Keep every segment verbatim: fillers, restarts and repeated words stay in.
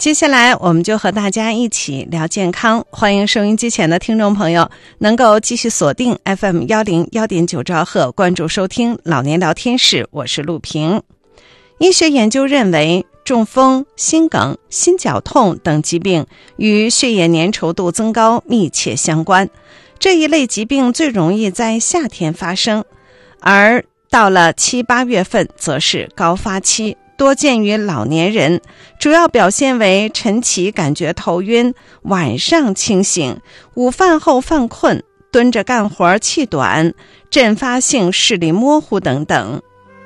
接下来我们就和大家一起聊健康，欢迎收音机前的听众朋友能够继续锁定 F M 一零一点九兆赫，关注收听老年聊天室，我是陆平。医学研究认为，中风、心梗、心绞痛等疾病与血液粘稠度增高密切相关，这一类疾病最容易在夏天发生，而到了七八月份则是高发期，多见于老年人，主要表现为晨起感觉头晕，晚上清醒，午饭后犯困，蹲着干活气短，阵发性视力模糊等等。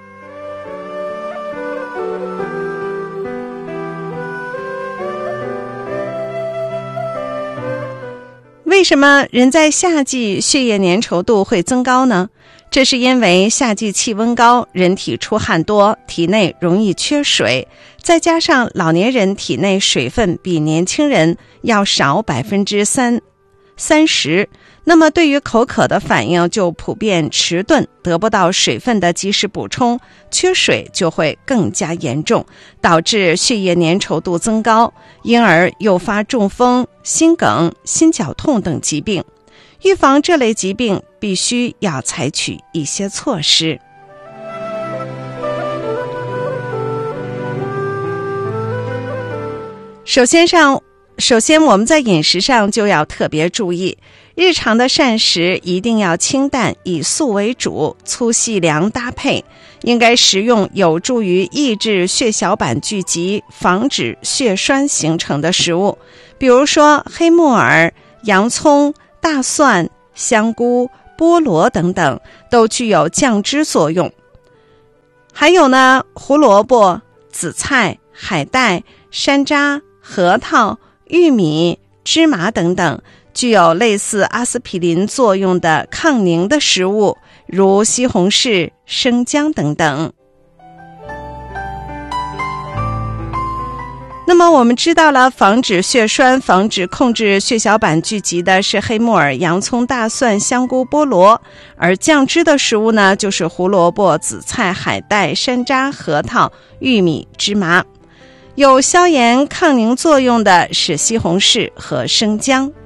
为什么人在夏季血液粘稠度会增高呢？这是因为夏季气温高，人体出汗多，体内容易缺水，再加上老年人体内水分比年轻人要少百分之三三十，那么对于口渴的反应就普遍迟钝，得不到水分的及时补充，缺水就会更加严重，导致血液粘稠度增高，因而诱发中风、心梗、心绞痛等疾病。预防这类疾病必须要采取一些措施。首先上首先我们在饮食上就要特别注意，日常的膳食一定要清淡，以素为主，粗细粮搭配，应该食用有助于抑制血小板聚集，防止血栓形成的食物，比如说黑木耳、洋葱、大蒜、香菇、菠萝等等都具有降脂作用。还有呢，胡萝卜、紫菜、海带、山楂、核桃、玉米、芝麻等等具有类似阿司匹林作用的抗凝的食物，如西红柿、生姜等等。那么我们知道了，防止血栓、防止控制血小板聚集的是黑木耳、洋葱、大蒜、香菇、菠萝，而降脂的食物呢，就是胡萝卜、紫菜、海带、山楂、核桃、玉米、芝麻。有消炎抗凝作用的是西红柿和生姜。